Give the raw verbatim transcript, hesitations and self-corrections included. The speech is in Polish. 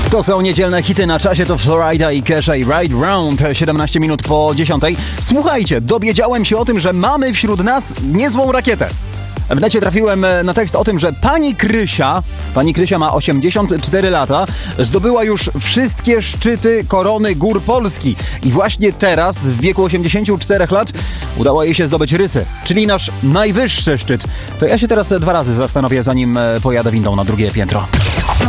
To są niedzielne hity na czasie, to Florida i Kesha i Ride Round, siedemnaście minut po dziesiątej. Słuchajcie, dowiedziałem się o tym, że mamy wśród nas niezłą rakietę. W necie trafiłem na tekst o tym, że pani Krysia, pani Krysia ma osiemdziesiąt cztery lata, zdobyła już wszystkie szczyty korony gór Polski. I właśnie teraz, w wieku osiemdziesięciu czterech lat, udało jej się zdobyć Rysy, czyli nasz najwyższy szczyt. To ja się teraz dwa razy zastanowię, zanim pojadę windą na drugie piętro.